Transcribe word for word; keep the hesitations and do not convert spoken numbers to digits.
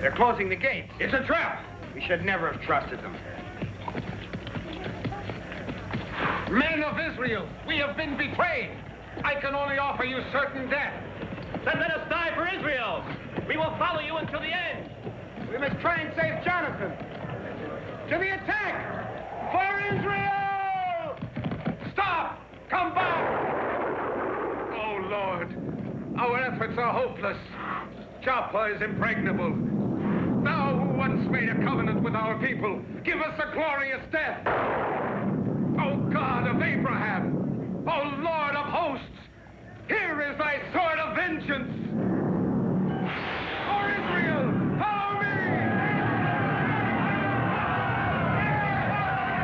They're closing the gates. It's a trap. We should never have trusted them. Men of Israel, we have been betrayed. I can only offer you certain death. Then let us die for Israel. We will follow you until the end. We must try and save Jonathan. To the attack! For Israel! Stop! Come back! Oh, Lord, our efforts are hopeless. Joppa is impregnable. Thou who once made a covenant with our people, give us a glorious death. O God of Abraham, O Lord of hosts, here is thy sword of vengeance.